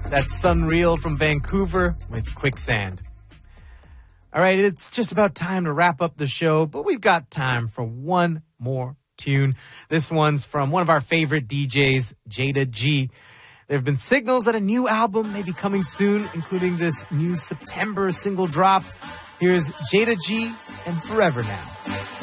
That's Sunreal from Vancouver with Quicksand. All right, it's just about time to wrap up the show, but we've got time for one more tune. This one's from one of our favorite DJs, Jada G. There have been signals that a new album may be coming soon, including this new September single drop. Here's Jada G and Forever Now.